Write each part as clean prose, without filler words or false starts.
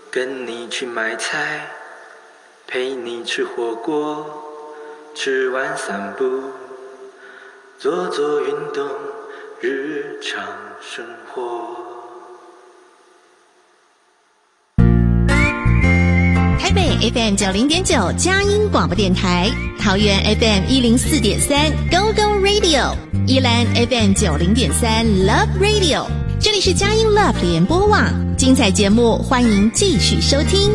跟你去买菜，陪你吃火锅，吃完散步，做做运动，日常生活。 台北 FM 90.9佳音广播电台，桃园 FM 104.3 Go Go Radio， 宜兰 FM 90.3 Love Radio， 这里是佳音 Love 联播网，精彩节目欢迎继续收听。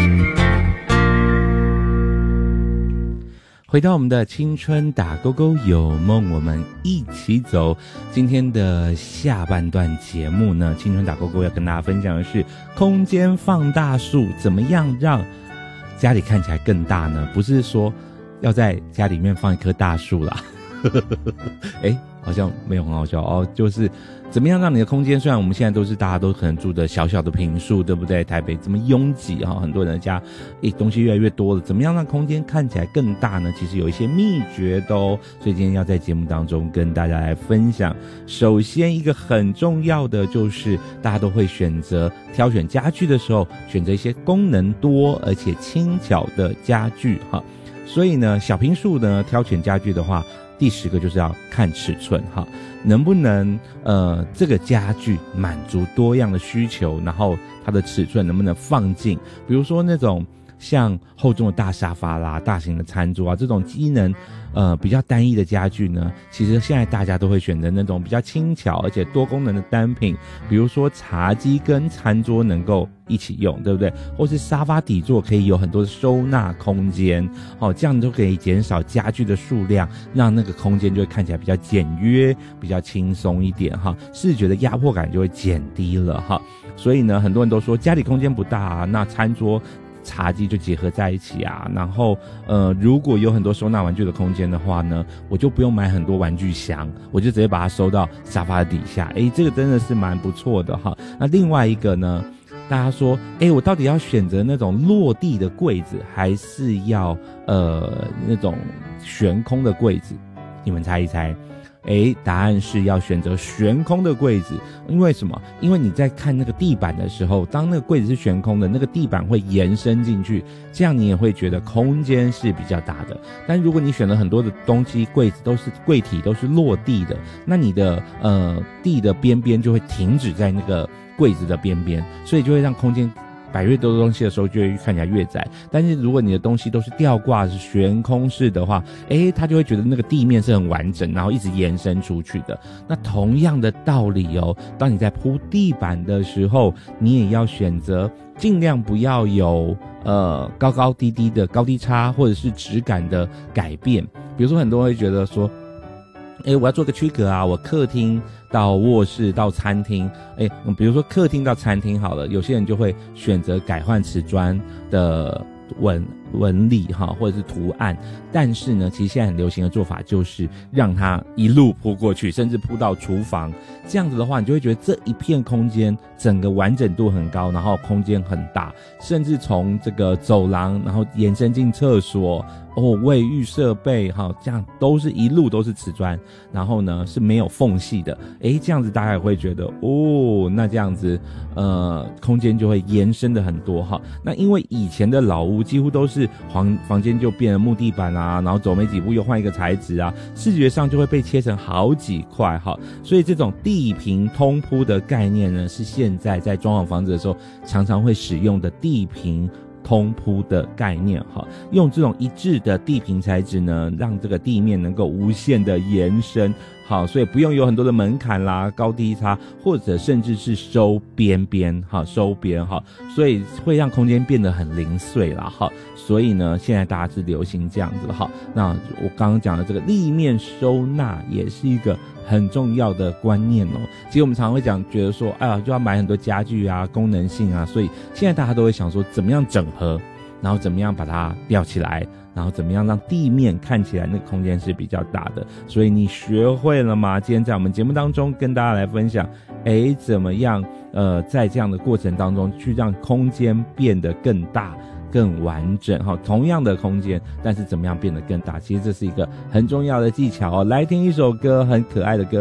回到我们的青春打勾勾有梦，我们一起走。今天的下半段节目呢，青春打勾勾要跟大家分享的是空间放大术，怎么样让家里看起来更大呢？不是说要在家里面放一棵大树啦好像没有很好笑哦，就是怎么样让你的空间，虽然我们现在都是大家都可能住的小小的坪数，对不对？台北这么拥挤很多人的家东西越来越多了，怎么样让空间看起来更大呢？其实有一些秘诀的哦，所以今天要在节目当中跟大家来分享。首先一个很重要的就是大家都会挑选家具的时候，选择一些功能多而且轻巧的家具所以呢，小坪数呢挑选家具的话，第10个就是要看尺寸能不能这个家具满足多样的需求，然后它的尺寸能不能放进，比如说那种像厚重的大沙发啦、大型的餐桌啊，这种机能比较单一的家具呢，其实现在大家都会选择那种比较轻巧而且多功能的单品，比如说茶几跟餐桌能够一起用，对不对？或是沙发底座可以有很多的收纳空间这样就可以减少家具的数量，让那个空间就会看起来比较简约，比较轻松一点视觉的压迫感就会减低了所以呢，很多人都说家里空间不大那餐桌茶几就结合在一起然后如果有很多收纳玩具的空间的话呢，我就不用买很多玩具箱，我就直接把它收到沙发底下这个真的是蛮不错的那另外一个呢，大家说我到底要选择那种落地的柜子，还是要那种悬空的柜子？你们猜一猜。答案是要选择悬空的柜子。因为什么？因为你在看那个地板的时候，当那个柜子是悬空的，那个地板会延伸进去，这样你也会觉得空间是比较大的。但如果你选了很多的东西，柜体都是落地的，那你的地的边边就会停止在那个柜子的边边，所以就会让空间摆越多的东西的时候就会看起来越窄。但是如果你的东西都是吊挂是悬空式的话，它就会觉得那个地面是很完整，然后一直延伸出去的。那同样的道理当你在铺地板的时候，你也要选择尽量不要有高高低低的高低差，或者是质感的改变。比如说很多人会觉得说我要做个区隔我客厅到卧室到餐厅比如说客厅到餐厅好了，有些人就会选择改换瓷砖的纹理或者是图案，但是呢，其实现在很流行的做法就是让它一路铺过去，甚至铺到厨房。这样子的话，你就会觉得这一片空间整个完整度很高，然后空间很大，甚至从这个走廊然后延伸进厕所卫浴设备这样一路都是瓷砖，然后呢是没有缝隙的这样子大家也会觉得那这样子空间就会延伸的很多那因为以前的老屋几乎都是房间就变成木地板然后走没几步又换一个材质视觉上就会被切成好几块所以这种地平通铺的概念呢，是现在在装潢房子的时候常常会使用的地平通铺的概念用这种一致的地平材质呢，让这个地面能够无限的延伸所以不用有很多的门槛啦、高低差，或者甚至是收边边所以会让空间变得很零碎啦所以呢，现在大家是流行这样子那我刚刚讲的这个立面收纳也是一个很重要的观念其实我们常常会觉得说就要买很多家具功能性所以现在大家都会想说怎么样整合，然后怎么样把它吊起来，然后怎么样让地面看起来那个空间是比较大的。所以你学会了吗？今天在我们节目当中跟大家来分享怎么样在这样的过程当中去让空间变得更大更完整同样的空间，但是怎么样变得更大，其实这是一个很重要的技巧来听一首歌，很可爱的歌